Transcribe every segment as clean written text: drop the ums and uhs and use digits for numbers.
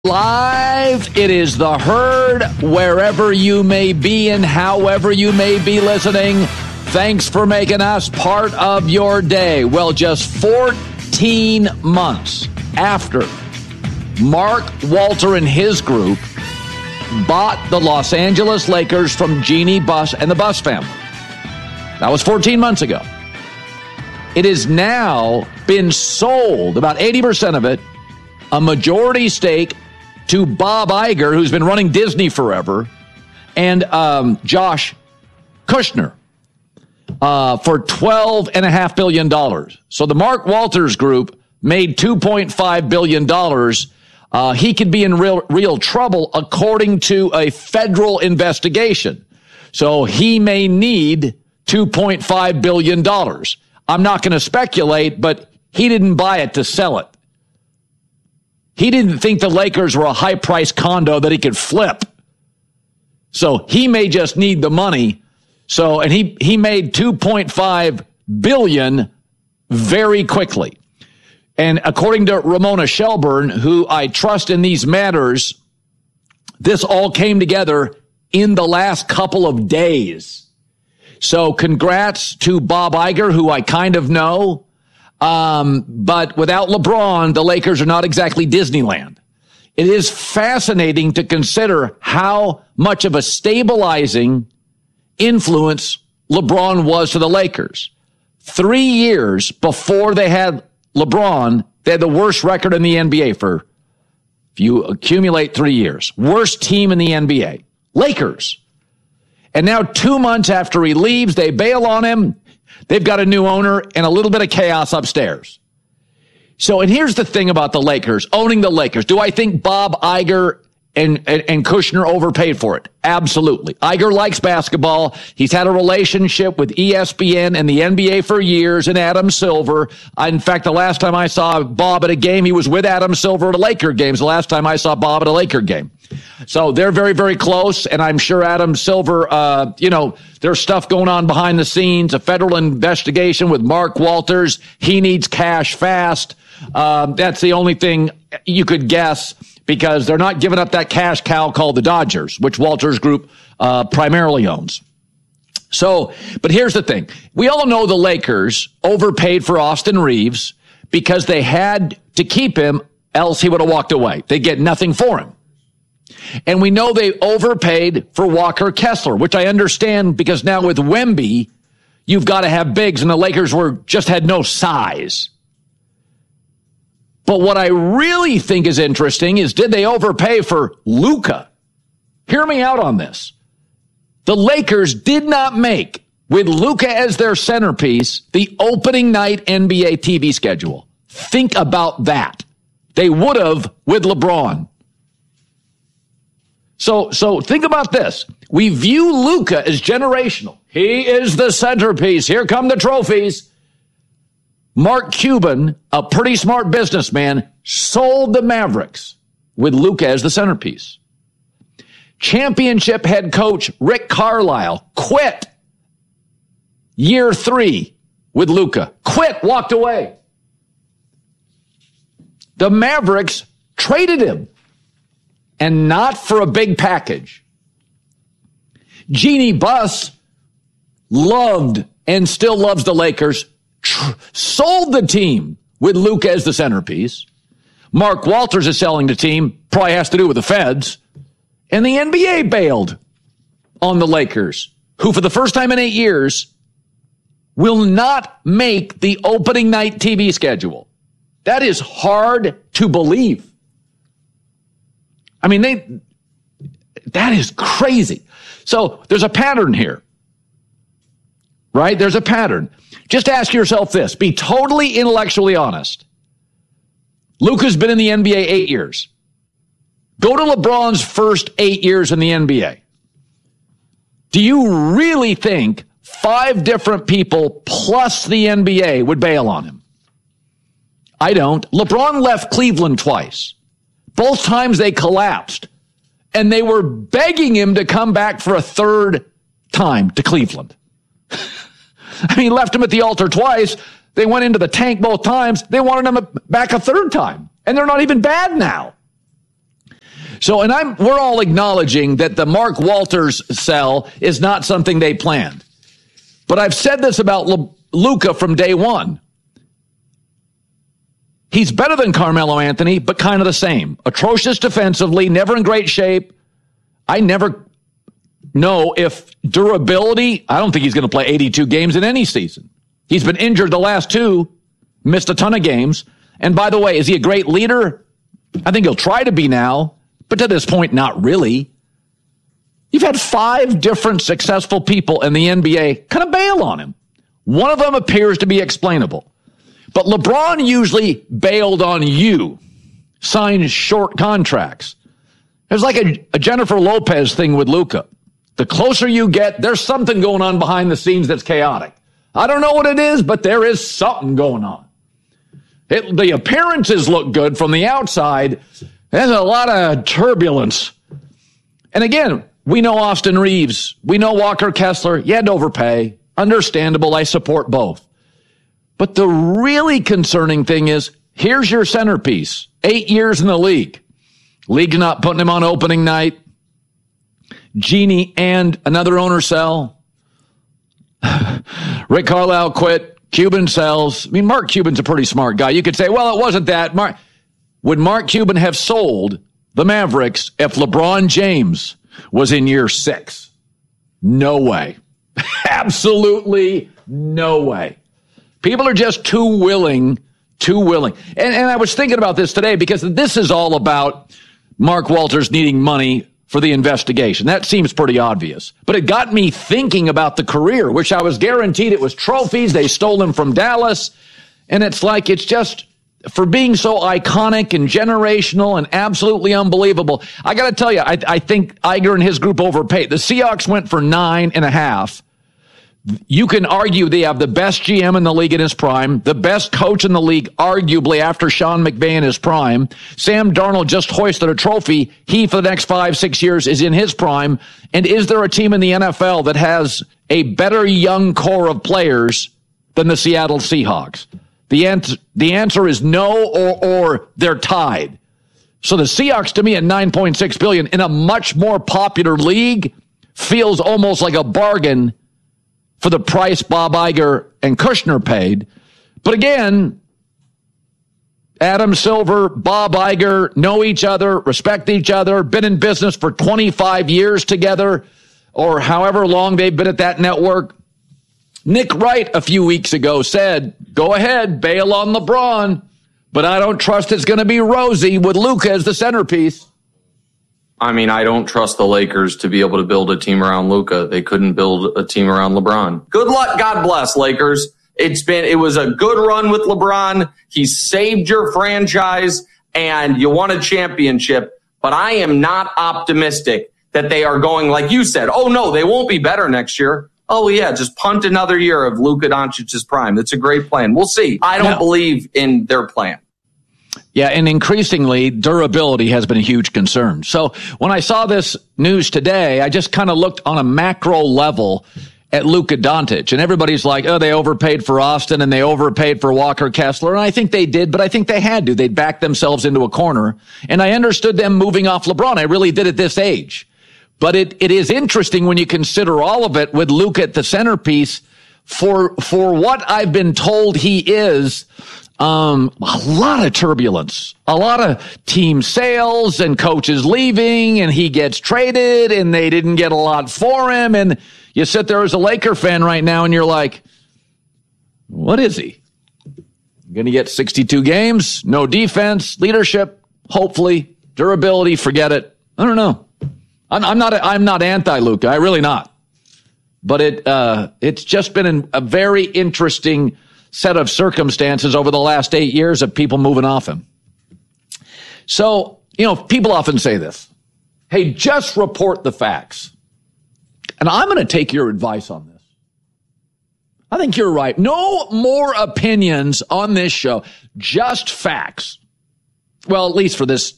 Live, it is the Herd, wherever you may be and however you may be listening. Thanks for making us part of your day. Well, just 14 months after Mark Walter and his group bought the Los Angeles Lakers from Jeannie Buss and the Buss family. That was 14 months ago. It has now been sold, about 80% of it, a majority stake to Bob Iger, who's been running Disney forever, and Josh Kushner for $12.5 billion. So the Mark Walters Group made $2.5 billion. He could be in real trouble according to a federal investigation. So he may need $2.5 billion. I'm not going to speculate, but he didn't buy it to sell it. He didn't think the Lakers were a high-priced condo that he could flip. So he may just need the money. And he made $2.5 billion very quickly. And according to Ramona Shelburne, who I trust in these matters, this all came together in the last couple of days. So congrats to Bob Iger, who I kind of know. But without LeBron, the Lakers are not exactly Disneyland. It is fascinating to consider how much of a stabilizing influence LeBron was to the Lakers. 3 years before they had LeBron, they had the worst record in the NBA if you accumulate 3 years. Worst team in the NBA. Lakers. And now 2 months after he leaves, they bail on him. They've got a new owner and a little bit of chaos upstairs. So, and here's the thing about the Lakers, owning the Lakers. Do I think Bob Iger and Kushner overpaid for it? Absolutely. Iger likes basketball. He's had a relationship with ESPN and the NBA for years and Adam Silver. In fact, the last time I saw Bob at a game, he was with Adam Silver at a Laker games. The last time I saw Bob at a Laker game. So they're very, very close, and I'm sure Adam Silver, there's stuff going on behind the scenes, a federal investigation with Mark Walters. He needs cash fast. That's the only thing you could guess, because they're not giving up that cash cow called the Dodgers, which Walters Group primarily owns. So, but here's the thing. We all know the Lakers overpaid for Austin Reeves because they had to keep him, else he would have walked away. They get nothing for him. And we know they overpaid for Walker Kessler, which I understand, because now with Wemby, you've got to have bigs, and the Lakers just had no size. But what I really think is interesting is, did they overpay for Luka? Hear me out on this. The Lakers did not make, with Luka as their centerpiece, the opening night NBA TV schedule. Think about that. They would have with LeBron. So think about this. We view Luka as generational. He is the centerpiece. Here come the trophies. Mark Cuban, a pretty smart businessman, sold the Mavericks with Luka as the centerpiece. Championship head coach Rick Carlisle quit year 3 with Luka. Quit, walked away. The Mavericks traded him. And not for a big package. Jeannie Buss loved and still loves the Lakers, sold the team with Luka as the centerpiece. Mark Walters is selling the team, probably has to do with the feds. And the NBA bailed on the Lakers, who for the first time in 8 years will not make the opening night TV schedule. That is hard to believe. I mean, that is crazy. So there's a pattern here, right? There's a pattern. Just ask yourself this. Be totally intellectually honest. Luka's been in the NBA 8 years. Go to LeBron's first 8 years in the NBA. Do you really think 5 different people plus the NBA would bail on him? I don't. LeBron left Cleveland twice. Both times they collapsed, and they were begging him to come back for a third time to Cleveland. I mean, he left him at the altar twice. They went into the tank both times. They wanted him back a third time, and they're not even bad now. So, and we're all acknowledging that the Mark Walters sell is not something they planned. But I've said this about Luka from day one. He's better than Carmelo Anthony, but kind of the same. Atrocious defensively, never in great shape. I never know if durability, I don't think he's going to play 82 games in any season. He's been injured the last 2, missed a ton of games. And by the way, is he a great leader? I think he'll try to be now, but to this point, not really. You've had 5 different successful people in the NBA kind of bail on him. One of them appears to be explainable. But LeBron usually bailed on you, signed short contracts. There's like a Jennifer Lopez thing with Luka. The closer you get, there's something going on behind the scenes that's chaotic. I don't know what it is, but there is something going on. The appearances look good from the outside. There's a lot of turbulence. And again, we know Austin Reeves. We know Walker Kessler. You had to overpay. Understandable. I support both. But the really concerning thing is, here's your centerpiece. 8 years in the league. League's not putting him on opening night. Genie and another owner sell. Rick Carlisle quit. Cuban sells. I mean, Mark Cuban's a pretty smart guy. You could say, well, it wasn't that. Would Mark Cuban have sold the Mavericks if LeBron James was in year 6? No way. Absolutely no way. People are just too willing. And I was thinking about this today because this is all about Mark Walters needing money for the investigation. That seems pretty obvious. But it got me thinking about the career, which I was guaranteed it was trophies. They stole them from Dallas. And it's like, it's just, for being so iconic and generational and absolutely unbelievable. I got to tell you, I think Iger and his group overpaid. The Seahawks went for 9.5. You can argue they have the best GM in the league in his prime, the best coach in the league, arguably after Sean McVay in his prime. Sam Darnold just hoisted a trophy. He, for the next 5-6 years, is in his prime. And is there a team in the NFL that has a better young core of players than the Seattle Seahawks? The answer is no, or they're tied. So the Seahawks, to me, at $9.6 billion in a much more popular league, feels almost like a bargain for the price Bob Iger and Kushner paid. But again, Adam Silver, Bob Iger know each other, respect each other, been in business for 25 years together, or however long they've been at that network. Nick Wright a few weeks ago said, go ahead, bail on LeBron, but I don't trust it's going to be rosy with Luka as the centerpiece. I mean, I don't trust the Lakers to be able to build a team around Luka. They couldn't build a team around LeBron. Good luck. God bless, Lakers. It was a good run with LeBron. He saved your franchise and you won a championship, but I am not optimistic that they are going, like you said, oh no, they won't be better next year. Oh yeah, just punt another year of Luka Doncic's prime. That's a great plan. We'll see. I don't believe in their plan. Yeah, and increasingly, durability has been a huge concern. So when I saw this news today, I just kind of looked on a macro level at Luka Doncic, and everybody's like, oh, they overpaid for Austin and they overpaid for Walker Kessler. And I think they did, but I think they had to. They'd backed themselves into a corner. And I understood them moving off LeBron. I really did at this age. But it is interesting when you consider all of it with Luka at the centerpiece for what I've been told he is. A lot of turbulence, a lot of team sales and coaches leaving, and he gets traded and they didn't get a lot for him. And you sit there as a Laker fan right now and you're like, what is he? Going to get 62 games, no defense, leadership, hopefully, durability, forget it. I don't know. I'm not anti-Luka. I'm really not. But it's just been a very interesting set of circumstances over the last 8 years of people moving off him. So, people often say this. Hey, just report the facts. And I'm going to take your advice on this. I think you're right. No more opinions on this show. Just facts. Well, at least for this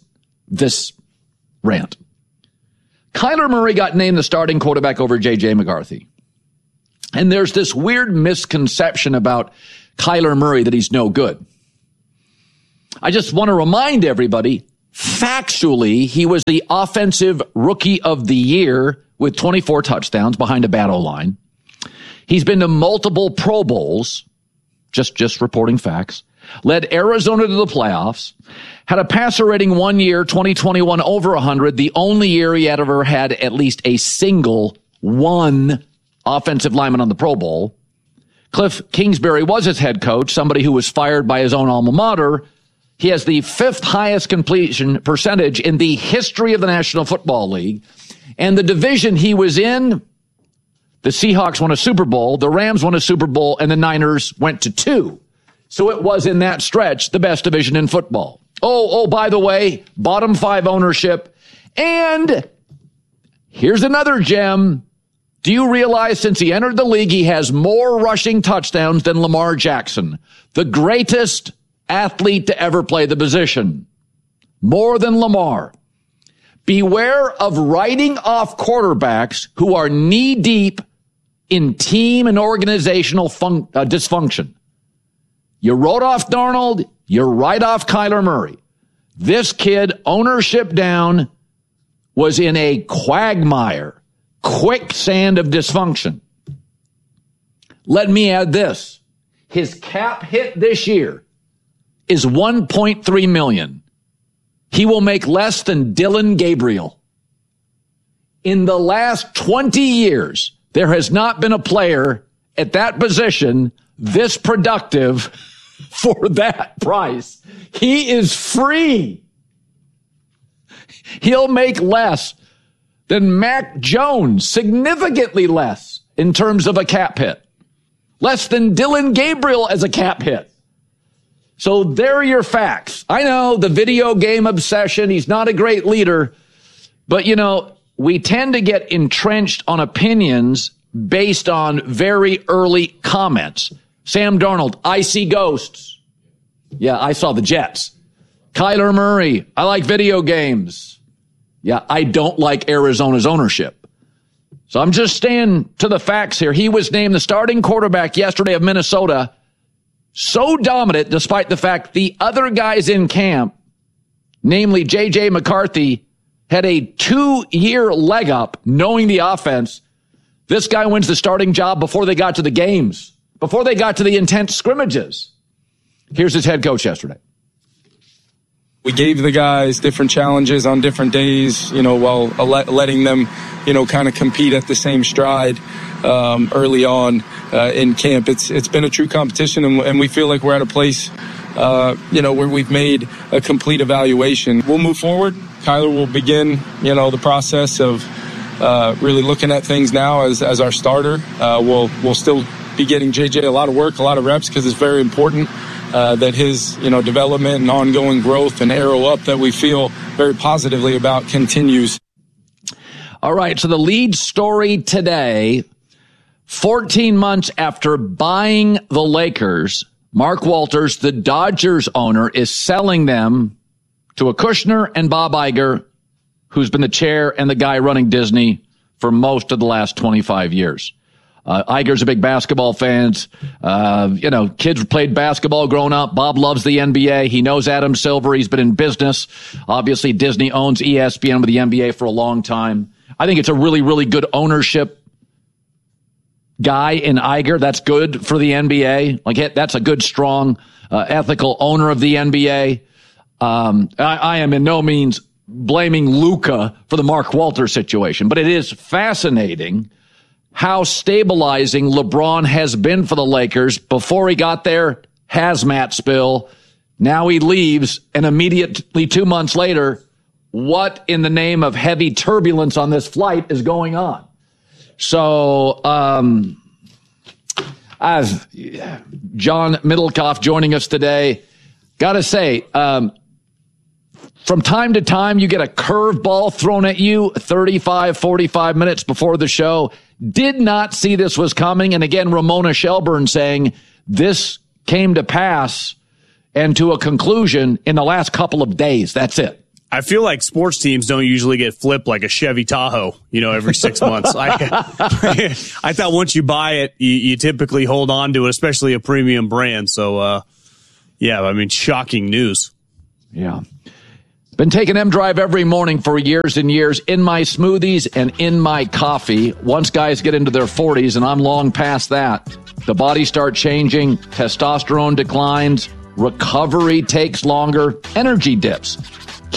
rant. Kyler Murray got named the starting quarterback over J.J. McCarthy. And there's this weird misconception about Kyler Murray that he's no good. I just want to remind everybody, Factually, he was the offensive rookie of the year with 24 touchdowns behind a bad O-line. He's been to multiple Pro Bowls, just reporting facts, led Arizona to the playoffs, had a passer rating one year, 2021, over 100, the only year he had ever had at least a single one offensive lineman on the Pro Bowl. Cliff Kingsbury was his head coach, somebody who was fired by his own alma mater. He has the 5th highest completion percentage in the history of the National Football League. And the division he was in, the Seahawks won a Super Bowl, the Rams won a Super Bowl, and the Niners went to 2. So it was in that stretch the best division in football. Oh, by the way, bottom 5 ownership. And here's another gem. Do you realize since he entered the league, he has more rushing touchdowns than Lamar Jackson, the greatest athlete to ever play the position? More than Lamar. Beware of writing off quarterbacks who are knee-deep in team and organizational dysfunction. You wrote off Darnold, you write off Kyler Murray. This kid, ownership down, was in a quagmire, quicksand of dysfunction. Let me add this. His cap hit this year is $1.3 million. He will make less than Dylan Gabriel. In the last 20 years, there has not been a player at that position this productive for that price. He is free. He'll make less than Mac Jones, significantly less in terms of a cap hit. Less than Dylan Gabriel as a cap hit. So there are your facts. I know the video game obsession. He's not a great leader. But, we tend to get entrenched on opinions based on very early comments. Sam Darnold, I see ghosts. Yeah, I saw the Jets. Kyler Murray, I like video games. Yeah, I don't like Arizona's ownership. So I'm just staying to the facts here. He was named the starting quarterback yesterday of Minnesota. So dominant, despite the fact the other guys in camp, namely J.J. McCarthy, had a 2-year leg up knowing the offense. This guy wins the starting job before they got to the games, before they got to the intense scrimmages. Here's his head coach yesterday. We gave the guys different challenges on different days, while letting them, kind of compete at the same stride early on in camp. It's been a true competition, and we feel like we're at a place, where we've made a complete evaluation. We'll move forward. Kyler will begin, the process of really looking at things now as our starter. We'll still be getting JJ a lot of work, a lot of reps, because it's very important that his, development and ongoing growth and arrow up that we feel very positively about continues. All right, so the lead story today, 14 months after buying the Lakers, Mark Walters, the Dodgers owner, is selling them to a Kushner and Bob Iger, who's been the chair and the guy running Disney for most of the last 25 years. Iger's a big basketball fan. Kids played basketball growing up. Bob loves the NBA. He knows Adam Silver. He's been in business. Obviously, Disney owns ESPN with the NBA for a long time. I think it's a really, really good ownership guy in Iger. That's good for the NBA. That's a good, strong, ethical owner of the NBA. I am in no means blaming Luka for the Mark Walters situation, but it is fascinating how stabilizing LeBron has been for the Lakers. Before he got there, hazmat spill. Now he leaves, and immediately 2 months later, what in the name of heavy turbulence on this flight is going on? So, as John Middlecoff joining us today, got to say, from time to time, you get a curveball thrown at you 35, 45 minutes before the show. Did not see this was coming. And again, Ramona Shelburne saying this came to pass and to a conclusion in the last couple of days. That's it. I feel like sports teams don't usually get flipped like a Chevy Tahoe, every 6 months. I thought once you buy it, you typically hold on to it, especially a premium brand. So, shocking news. Yeah. Been taking M-Drive every morning for years and years in my smoothies and in my coffee. Once guys get into their 40s, and I'm long past that, the body starts changing, testosterone declines, recovery takes longer, energy dips.